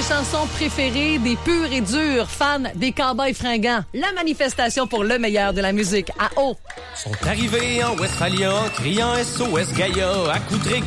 chansons préférées des purs et durs fans des Cowboys fringants. La manifestation pour le meilleur de la musique à Haut. Sont arrivés en Westphalia, criant SOS Gaïa, à coups de